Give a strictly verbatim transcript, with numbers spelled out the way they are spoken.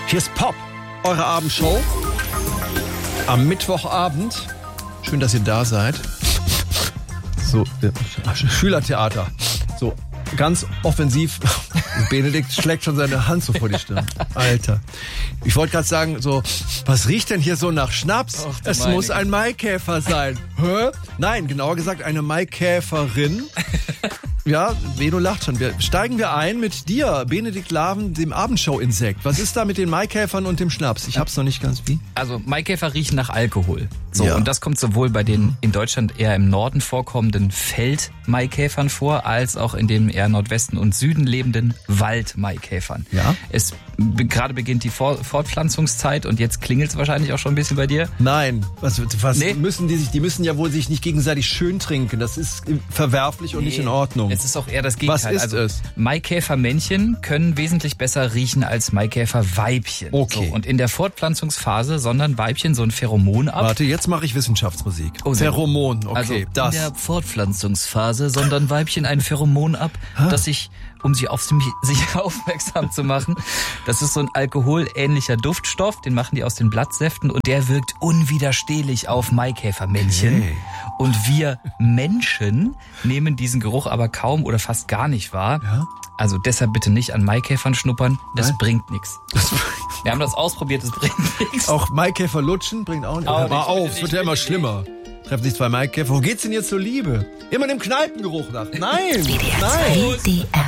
Hier ist Pop, eure Abendshow. Am Mittwochabend. Schön, dass ihr da seid. So, Schülertheater. So, ganz offensiv. Benedikt schlägt schon seine Hand so vor die Stirn. Alter. Ich wollte gerade sagen, so, was riecht denn hier so nach Schnaps? Och, es meine. Muss ein Maikäfer sein. Hä? Nein, genauer gesagt eine Maikäferin. Ja, Beno lacht schon. Wir steigen wir ein mit dir, Benedikt Laven, dem Abendshow-Insekt. Was ist da mit den Maikäfern und dem Schnaps? Ich hab's noch nicht ganz wie. Also Maikäfer riechen nach Alkohol. So, ja. Und das kommt sowohl bei den in Deutschland eher im Norden vorkommenden Feldmaikäfern vor, als auch in den eher Nordwesten und Süden lebenden Waldmaikäfern. Ja. Es gerade beginnt die Vor- Fortpflanzungszeit und jetzt klingelt's wahrscheinlich auch schon ein bisschen bei dir. Nein, was, was Nee. müssen die sich? Die müssen ja wohl sich nicht gegenseitig schön trinken. Das ist verwerflich und Nee, nicht in Ordnung. Es ist auch eher das Gegenteil. Was ist also, es? Maikäfermännchen können wesentlich besser riechen als Maikäferweibchen. Okay. So, und in der Fortpflanzungsphase sondern Weibchen so ein Pheromon ab. Warte, jetzt mache ich Wissenschaftsmusik. Oh, sehr Pheromon, okay, also das. in der Fortpflanzungsphase sondern Weibchen ein Pheromon ab, das sich, um sie auf sich aufmerksam zu machen, das ist so ein alkoholähnlicher Duftstoff, den machen die aus den Blattsäften und der wirkt unwiderstehlich auf Maikäfermännchen. Okay. Und wir Menschen nehmen diesen Geruch aber kaum oder fast gar nicht wahr. Ja? Also deshalb bitte nicht an Maikäfern schnuppern, das Nein. bringt nichts. Wir haben das ausprobiert, das bringt nichts. Auch Maikäfer lutschen bringt auch nicht. Auch Hör mal nicht, auf, bitte es wird nicht, ja immer bitte schlimmer. Treffen sich zwei Maikäfer. Wo geht's denn jetzt zur Liebe? Immer dem Kneipengeruch nach. Nein, nein. W D R